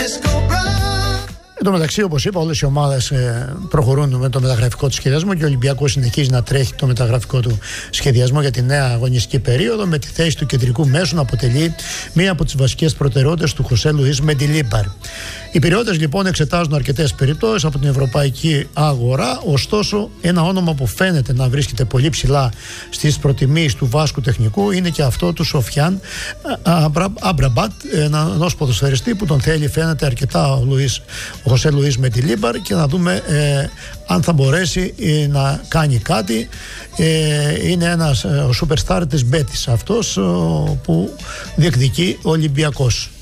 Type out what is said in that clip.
Εν τω μεταξύ, όπως είπα, όλες οι ομάδες προχωρούν με το μεταγραφικό του σχεδιασμό και ο Ολυμπιακός συνεχίζει να τρέχει το μεταγραφικό του σχεδιασμό για τη νέα αγωνιστική περίοδο, με τη θέση του κεντρικού μέσου να αποτελεί μία από τις βασικές προτεραιότητες του Χωσέ Λουίς Μεντιλίμπαρ. Οι πειριώτες λοιπόν εξετάζουν αρκετές περιπτώσεις από την ευρωπαϊκή αγορά, ωστόσο ένα όνομα που φαίνεται να βρίσκεται πολύ ψηλά στις προτιμήσεις του Βάσκου τεχνικού είναι και αυτό του Σοφιάν Αμπραμπάτ, ενός ποδοσφαιριστή που τον θέλει φαίνεται αρκετά ο Χωσέ Λουίς Μεντιλίμπαρ, και να δούμε αν θα μπορέσει να κάνει κάτι. Είναι ένας ο superstar της Μπέτης αυτός που διεκδικεί ο Ολυμπιακός.